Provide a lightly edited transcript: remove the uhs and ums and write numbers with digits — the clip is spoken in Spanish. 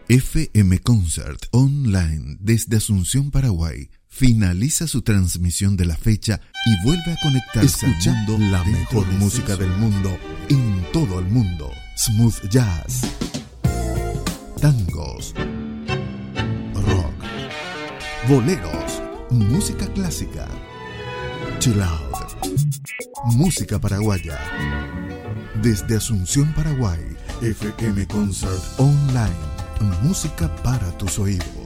FM Concert Online desde Asunción, Paraguay, finaliza su transmisión de la fecha y vuelve a conectarse escuchando la mejor música del mundo en todo el mundo. Smooth jazz, tangos, rock, boleros, música clásica, chill out, música paraguaya. Desde Asunción, Paraguay, FM Concert Online, música para tus oídos.